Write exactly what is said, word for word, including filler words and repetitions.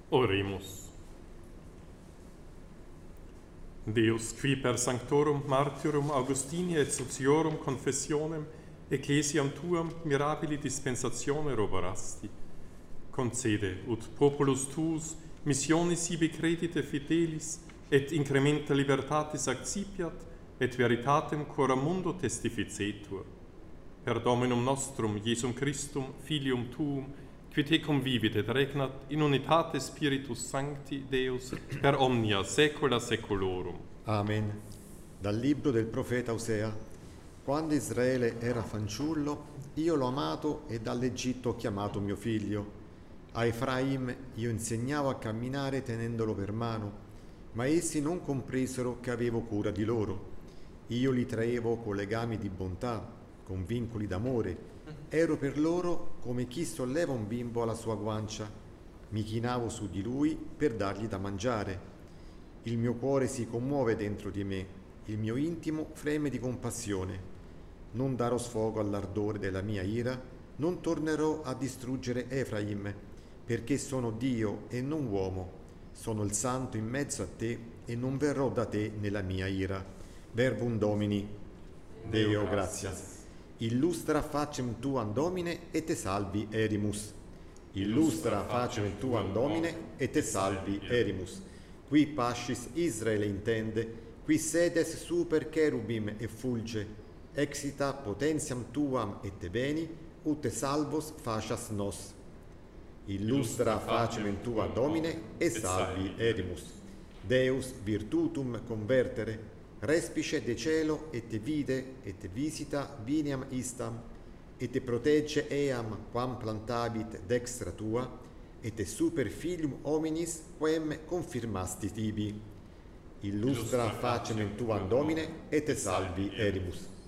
Oremus. Deus, qui per sanctorum martyrum Augustini et Sociorum confessionem ecclesiam tuam mirabili dispensatione roborasti, concede ut populus tuus missionis ibi credite fidelis et incrementa libertatis accipiat et veritatem coram mundo testificetur. Per Dominum nostrum Iesum Christum, Filium tuum, qui te convivit et regnat in unitate Spiritus Sancti Deus per omnia saecula saeculorum. Amen. Dal libro del profeta Osea. Quando Israele era fanciullo, io l'ho amato e dall'Egitto ho chiamato mio figlio. A Efraim io insegnavo a camminare tenendolo per mano, ma essi non compresero che avevo cura di loro. Io li traevo con legami di bontà, con vincoli d'amore. Ero per loro come chi solleva un bimbo alla sua guancia. Mi chinavo su di lui per dargli da mangiare. Il mio cuore si commuove dentro di me, il mio intimo freme di compassione. Non darò sfogo all'ardore della mia ira, non tornerò a distruggere Efraim, perché sono Dio e non uomo. Sono il Santo in mezzo a te e non verrò da te nella mia ira. Verbum Domini. Deo gratias. Illustra facem tuam Domine et te salvi Erimus. Illustra facem tuam Domine et te salvi Erimus. Qui pascis Israele intende, qui sedes super cherubim e fulge, exita potentiam tuam et te beni, ut te salvos facias nos. Illustra facem tuam Domine et salvi Erimus. Deus virtutum convertere, respice de cielo et te vide et te visita viniam istam, et te protegge eam quam plantabit dextra tua, et te super filium hominis quem confirmasti tibi. Illustra facem tuam Domine et te salvi Erimus.